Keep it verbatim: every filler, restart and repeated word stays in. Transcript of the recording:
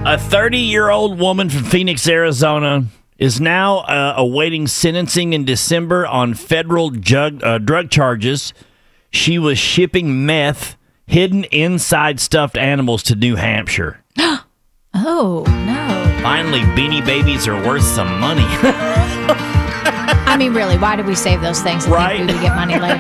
A thirty-year-old woman from Phoenix, Arizona, is now uh, awaiting sentencing in December on federal drug, uh, drug charges. She was shipping meth hidden inside stuffed animals to New Hampshire. Oh, no. Finally, Beanie Babies are worth some money. I mean, really, why did we save those things if Right? we get money later?